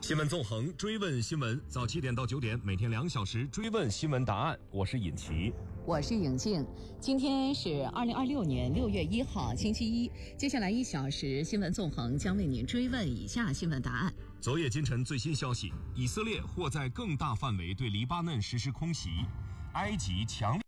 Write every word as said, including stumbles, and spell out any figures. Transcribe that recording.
新闻纵横，追问新闻，早七点到九点，每天两小时，追问新闻答案。我是尹奇， 我是颖静。今天是二零二六年六月一号，星期一。接下来一小时，新闻纵横将为您追问以下新闻答案。 昨夜今晨最新消息，以色列或在更大范围对黎巴嫩实施空袭，埃及强烈